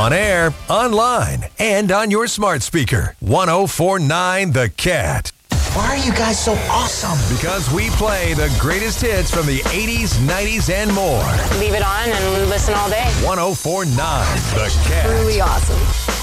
On air, online, and on your smart speaker. 104.9 The Cat. Why are you guys so awesome? Because we play the greatest hits from the 80s, 90s, and more. Leave it on and listen all day. 104.9 The Cat. Truly awesome.